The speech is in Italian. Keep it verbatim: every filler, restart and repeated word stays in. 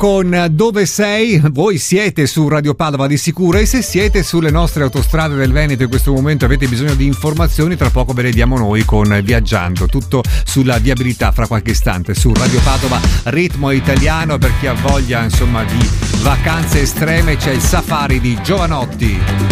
con Dove sei? Voi siete su Radio Padova di sicuro, e se siete sulle nostre autostrade del Veneto in questo momento avete bisogno di informazioni, tra poco ve le diamo noi con Viaggiando, tutto sulla viabilità fra qualche istante su Radio Padova, ritmo italiano. Per chi ha voglia insomma di vacanze estreme c'è il Safari di Giovanotti.